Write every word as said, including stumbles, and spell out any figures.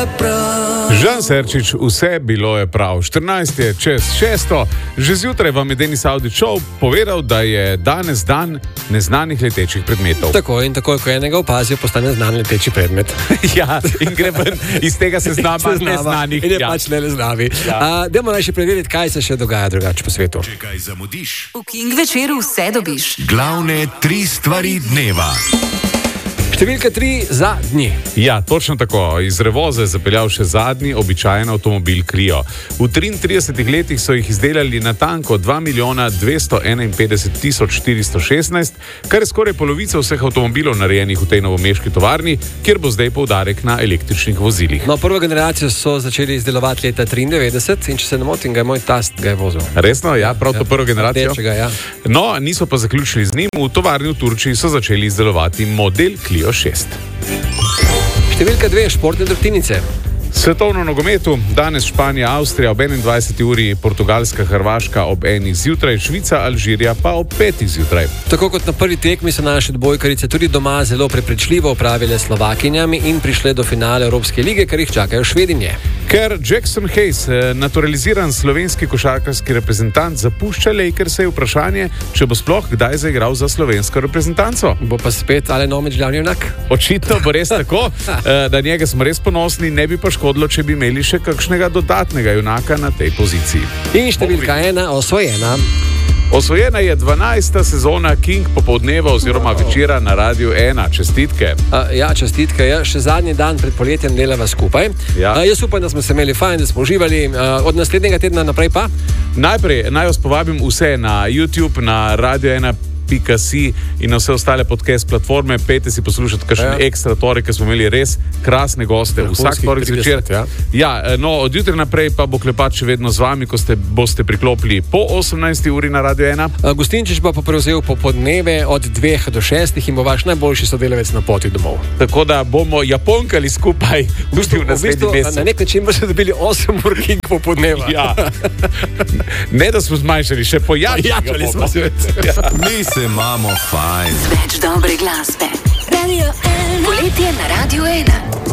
prav. Žan Serčič, vse bilo je prav. štirinajst je čez šesto. Že zjutraj vam je Denis Avdićov povedal, da je danes dan neznanih letečih predmetov. Tako in tako, ko enega opazijo, postane znan leteči predmet. Ja, in gre ven iz tega seznama neznanih. In je Ja. pač ne neznavi. Ja. Ja. Dajmo naj še preveriti, kaj se še dogaja drugače po svetu. Če kaj zamudiš, V King večeru vse dobiš. glavne tri stvari dneva. Številka tri, zadnji. Ja, točno tako. Iz Revoza je zapeljal še zadnji običajen avtomobil Clio. V triintridesetih letih so jih izdelali na tanko dva milijona dvesto enainpetdeset tisoč štiristo šestnajst, kar je skoraj polovica vseh avtomobilov narejenih v tej novomeški tovarni, kjer bo zdaj poudarek na električnih vozilih. No, prvo generacijo so začeli izdelovati leta triindevetdeset in če se ne motim, ga je moj tast ga je vozil. Resno, ja, prav to Ja, prvo generacijo. rdečega, ja. No, niso pa zaključili z njim. V tovarni v Turčiji so začeli izdelovati model Clio šest. Številka dve, športne drobtinice. Svetovno nogometu, danes Španija, Avstrija ob enaindvajseti uri, Portugalska, Hrvaška ob enih zjutraj, Švica, Alžirija pa ob petih zjutraj. Tako kot na prvi tekmi so naše odbojkarice tudi doma zelo prepričljivo opravile s Slovakinjami in prišle do finale Evropske lige, kar jih čakajo Švedinje. Ker Jackson Hayes, naturaliziran slovenski košarkarski reprezentant, zapušča Lakers, je vprašanje, če bo sploh kdaj zaigral za slovensko reprezentanco. Bo pa spet Alen Omić glavni junak? Očitno bo res tako, da njega smo res ponosni, ne bi pa škodilo, če bi imeli še kakšnega dodatnega junaka na tej poziciji. In številka ena, osvojena. Osvojena je dvanajsta sezona King popoldneva oziroma večera na Radiu ena. Čestitke. Uh, ja, čestitke. Ja. Še zadnji dan pred poletjem delava skupaj. Ja. Uh, jaz upam, da smo se imeli fajn, da smo uživali. Uh, od naslednjega tedna naprej pa? Najprej naj vas povabim vse na YouTube, na radio ena pika si in na vse ostale podcast platforme. Pejte si poslušati kakšen Ja. ekstra torek, ker smo imeli res krasne goste. Vsak torek zvečer. Ja. Ja, no, od jutra naprej pa bo Klepač še vedno z vami, ko ste, boste priklopili po osemnajsti uri na Radio ena. Uh, Gustinčič bo pa prevzel popodneve od dveh do šestih in bo vaš najboljši sodelavec na poti domov. Tako da bomo japonkali skupaj tudi v naslednji mesec. Na nek način boste dobili osem ur King popodneva. Ja. Ne, da smo zmanjšali, še pojačali Pojačali smo se. Ja. Mi se imamo fajn. Več dobre glasbe. Radio ena. Poletje na Radio ena.